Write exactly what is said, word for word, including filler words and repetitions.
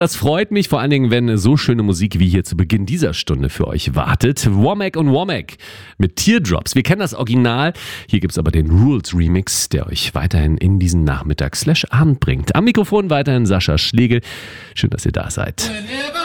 Das freut mich, vor allen Dingen, wenn so schöne Musik wie hier zu Beginn dieser Stunde für euch wartet. Womack und Womack mit Teardrops. Wir kennen das Original. Hier gibt es aber den Rules Remix, der euch weiterhin in diesen Nachmittag slash Abend bringt. Am Mikrofon weiterhin Sascha Schlegel. Schön, dass ihr da seid.